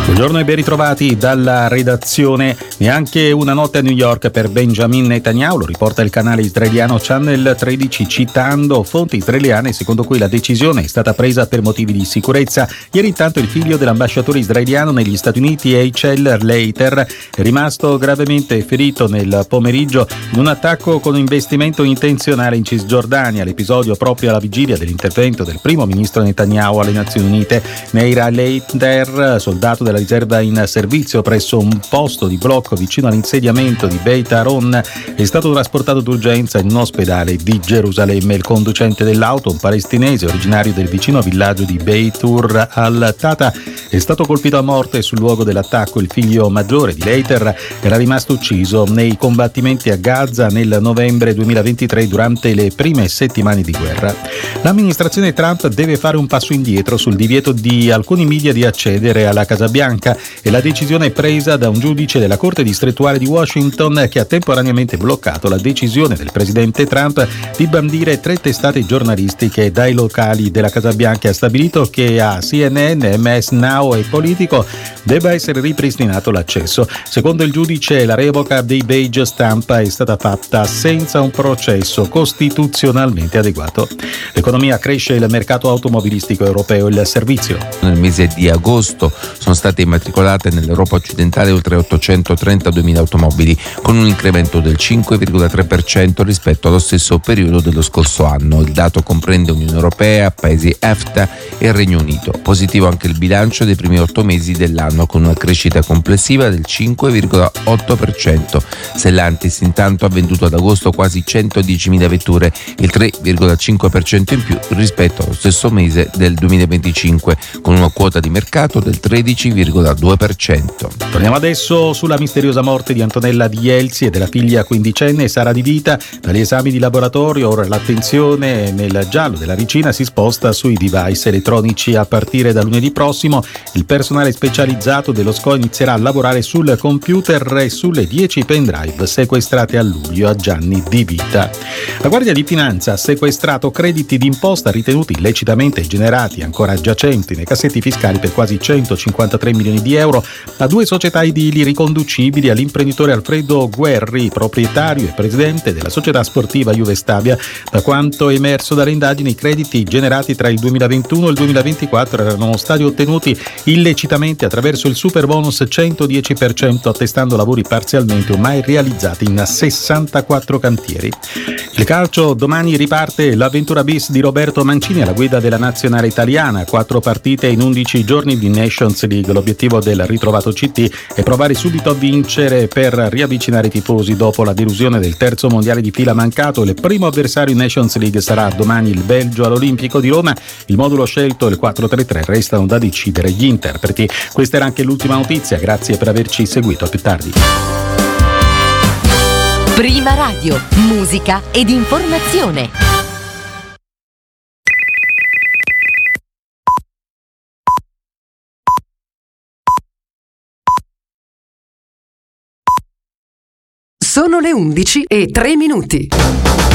Buongiorno e ben ritrovati dalla redazione. Neanche una notte a New York per Benjamin Netanyahu, lo riporta il canale israeliano Channel 13 citando fonti israeliane secondo cui la decisione è stata presa per motivi di sicurezza. Ieri intanto il figlio dell'ambasciatore israeliano negli Stati Uniti, Eichel Leiter, è rimasto gravemente ferito nel pomeriggio in un attacco con investimento intenzionale in Cisgiordania, l'episodio proprio alla vigilia dell'intervento del primo ministro Netanyahu alle Nazioni Unite. Meir Leiter, soldato della riserva in servizio presso un posto di blocco vicino all'insediamento di Beit Aron, è stato trasportato d'urgenza in un ospedale di Gerusalemme. Il conducente dell'auto, un palestinese originario del vicino villaggio di Beit Ur al-Tata, è stato colpito a morte sul luogo dell'attacco. Il figlio maggiore di Leiter era rimasto ucciso nei combattimenti a Gaza nel novembre 2023 durante le prime settimane di guerra. L'amministrazione Trump deve fare un passo indietro sul divieto di alcuni media di accedere alla Casa Bianca e la decisione presa da un giudice della Corte distrettuale di Washington che ha temporaneamente bloccato la decisione del presidente Trump di bandire 3 testate giornalistiche dai locali della Casa Bianca. Ha stabilito che a CNN, MS Now e Politico debba essere ripristinato l'accesso. Secondo il giudice, la revoca dei badge stampa è stata fatta senza un processo costituzionalmente adeguato. L'economia cresce, il mercato automobilistico europeo, il servizio. Nel mese di agosto sono state immatricolate nell'Europa occidentale oltre 832.000 automobili, con un incremento del 5,3% rispetto allo stesso periodo dello scorso anno. Il dato comprende Unione Europea, Paesi EFTA e Regno Unito. Positivo anche il bilancio dei primi 8 mesi dell'anno, con una crescita complessiva del 5,8%. Stellantis intanto ha venduto ad agosto quasi 110.000 vetture, il 3,5% in più rispetto allo stesso mese del 2025, con una quota di mercato del 13,2%. Torniamo adesso sulla misteriosa morte di Antonella Di Elzi e della figlia quindicenne Sara Di Vita. Dagli esami di laboratorio ora l'attenzione nel giallo della vicina si sposta sui device elettronici. A partire da lunedì prossimo il personale specializzato dello SCO inizierà a lavorare sul computer e sulle 10 pendrive sequestrate a luglio a Gianni Di Vita. La Guardia di Finanza ha sequestrato crediti d'imposta ritenuti illecitamente generati ancora giacenti nei cassetti fiscali per quasi 153 milioni di euro a 2 società edili riconducibili all'imprenditore Alfredo Guerri, proprietario e presidente della società sportiva Juve Stabia. Da quanto emerso dalle indagini, i crediti generati tra il 2021 e il 2024 erano stati ottenuti illecitamente attraverso il superbonus 110%, attestando lavori parzialmente o mai realizzati in 64 cantieri. Il calcio, domani riparte l'avventura bis di Roberto Mancini alla guida della nazionale italiana. 4 partite in 11 giorni di Nations League. L'obiettivo del ritrovato CT è provare subito a vincere per riavvicinare i tifosi dopo la delusione del terzo mondiale di fila mancato. Il primo avversario in Nations League sarà domani il Belgio all'Olimpico di Roma. Il modulo scelto è il 4-3-3, restano da decidere gli interpreti. Questa era anche l'ultima notizia, grazie per averci seguito, a più tardi. Prima Radio, musica ed informazione. Sono le 11:03.